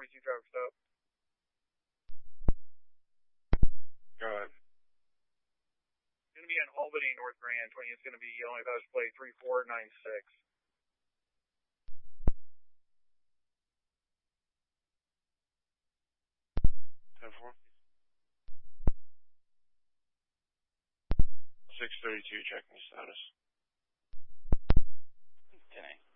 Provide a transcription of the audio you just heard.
22 traffic stop. Go ahead. It's going to be in Albany, North Grand. 20 is going to be only post plate 3496. 10-4. 632, checking status. 10-8.